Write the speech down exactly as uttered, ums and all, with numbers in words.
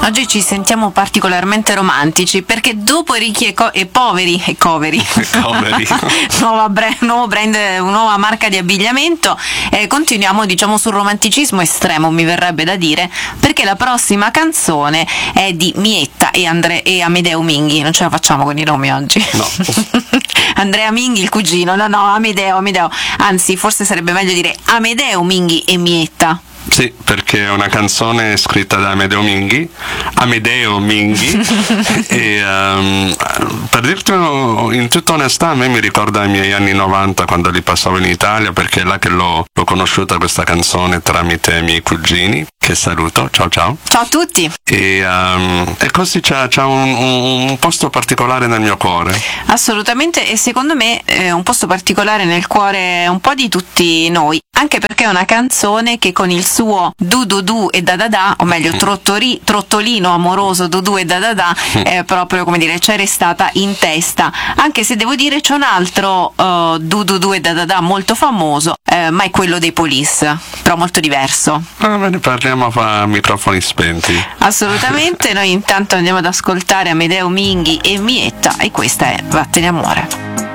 Oggi ci sentiamo particolarmente romantici perché dopo Ricchi e, co- e poveri e coveri, Coveri. nuova bre- nuovo brand, nuova marca di abbigliamento, eh, continuiamo diciamo sul romanticismo estremo, mi verrebbe da dire, perché la prossima canzone è di Mietta e, Andre- e Amedeo Minghi. Non ce la facciamo con i nomi oggi. No. Andrea Minghi, il cugino, no no, Amedeo, Amedeo, anzi forse sarebbe meglio dire Amedeo Minghi e Mietta. Sì, perché è una canzone scritta da Amedeo Minghi, Amedeo Minghi e um, per dirti in tutta onestà a me mi ricorda i miei anni novanta quando li passavo in Italia, perché è là che l'ho, l'ho conosciuta questa canzone tramite i miei cugini, che saluto, ciao ciao. Ciao a tutti. E, um, e così c'ha, c'ha un, un posto particolare nel mio cuore. Assolutamente, e secondo me è un posto particolare nel cuore un po' di tutti noi, anche perché è una canzone che con il suo du du du e da da da, o meglio trottori, trottolino amoroso du du e da da da, è proprio, come dire, c'è restata in testa, anche se devo dire c'è un altro uh, du du du e da da da molto famoso, eh, ma è quello dei Police, però molto diverso. Ah, ne parliamo a microfoni spenti. Assolutamente. Noi intanto andiamo ad ascoltare Amedeo Minghi e Mietta, e questa è Vattene amore.